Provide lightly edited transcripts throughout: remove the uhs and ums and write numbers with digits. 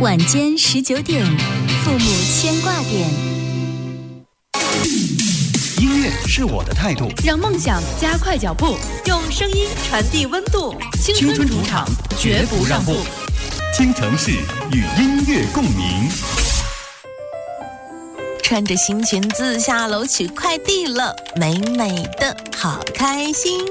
晚间19点，父母牵挂点。 音乐是我的态度， 让梦想加快脚步，用声音传递温度。青春主场，绝不让步。 京城市与音乐共鸣。 穿着新裙子下楼取快递了，美美的，好开心。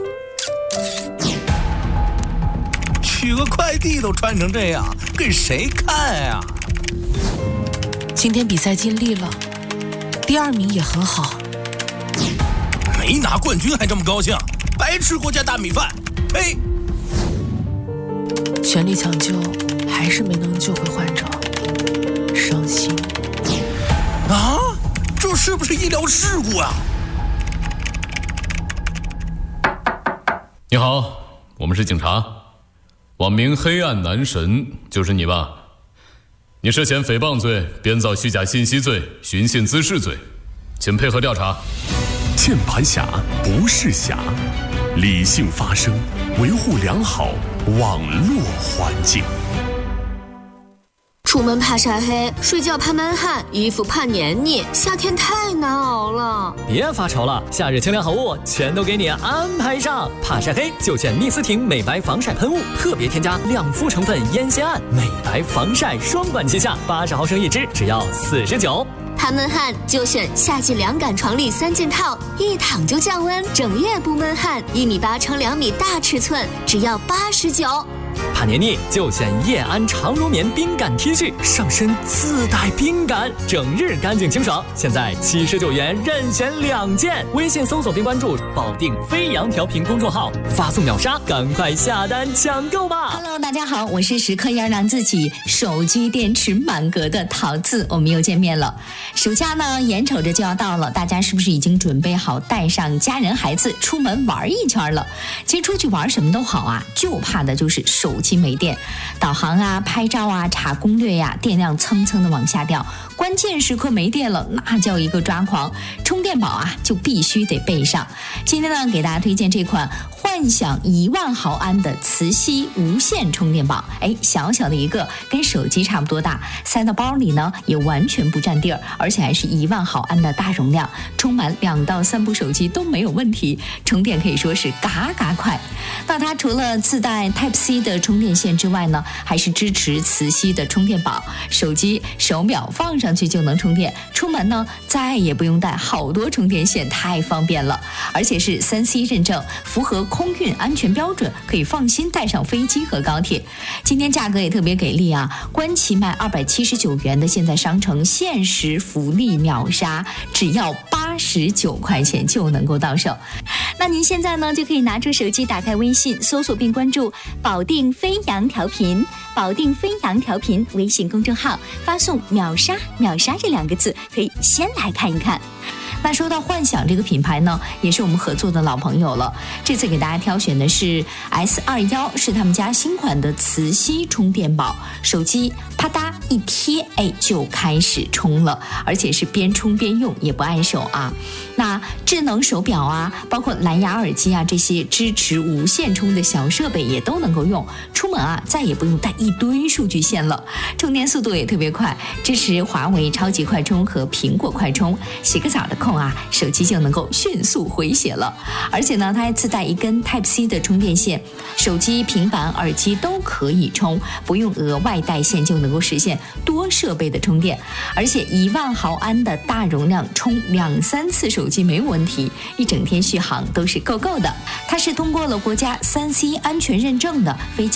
取个快递都穿成这样，给谁看呀？ 今天比赛尽力了，第2名也很好。 没拿冠军还这么高兴，白吃国家大米饭！呸！ 全力抢救，还是没能救回患者，伤心。 啊，这是不是医疗事故啊？ 你好，我们是警察，网名黑暗男神，就是你吧？你涉嫌诽谤罪、编造虚假信息罪、寻衅滋事罪，请配合调查。 键盘侠不是侠，理性发声，维护良好网络环境。 出门怕晒黑，睡觉怕闷汗，衣服怕黏腻，夏天太难熬了。 别发愁了，夏日清凉好物全都给你安排上。怕晒黑就选蜜斯婷美白防晒喷雾，特别添加亮肤成分烟酰胺，美白防晒双管齐下，80毫升一支，只要49。 怕闷汗就选夏季凉感床笠3件套，一躺就降温，整夜不闷汗，1.8米乘2米大尺寸，只要89。 怕黏腻就选叶安长绒棉冰感 T 恤，上身自带冰感，整日干净清爽。现在79元任选2件，微信搜索并关注保定飞扬调频公众号，发送秒杀，赶快下单抢购吧。 Hello， 大家好，我是时刻要让自己手机电池满格的桃子，我们又见面了。暑假呢眼瞅着就要到了，大家是不是已经准备好带上家人孩子出门玩一圈了？其实出去玩什么都好啊，就怕的就是手机没电，导航啊、拍照啊、查攻略呀，电量蹭蹭的往下掉，关键时刻没电了，那叫一个抓狂。充电宝啊就必须得备上。今天呢给大家推荐这款幻想1万毫安的磁吸无线充电宝，小小的一个，跟手机差不多大，塞到包里呢也完全不占地儿，而且还是1万毫安的大容量，充满2到3部手机都没有问题，充电可以说是嘎嘎快。那它除了自带 Type-C 的充电线之外呢，还是支持磁吸的充电宝，手机手表放上去就能充电，出门呢再也不用带好多充电线，太方便了。而且是3C 认证，符合空运安全标准，可以放心带上飞机和高铁。今天价格也特别给力啊，官旗卖279元的，现在商城限时福利秒杀，只要89块钱就能够到手。那您现在呢就可以拿出手机，打开微信，搜索并关注保定飞扬调频，保定飞扬调频微信公众号，发送秒杀秒杀这2个字，可以先来看一看。那说到幻想这个品牌呢，也是我们合作的老朋友了。这次给大家挑选的是 S21， 是他们家新款的磁吸充电宝，手机啪嗒一贴，就开始充了，而且是边充边用，也不碍手啊。那智能手表啊，包括蓝牙耳机啊，这些支持无线充的小设备也都能够用。出门啊，再也不用带一堆数据线了，充电速度也特别快，支持华为超级快充和苹果快充。洗个澡的空啊，手机就能够迅速回血了。而且呢，它还自带一根 Type-C 的充电线，手机、平板、耳机都可以充，不用额外带线就能够实现多设备的充电。而且1万毫安的大容量，充2-3次手机没有问题，一整天续航都是够的。它是通过了国家3C 安全认证的，非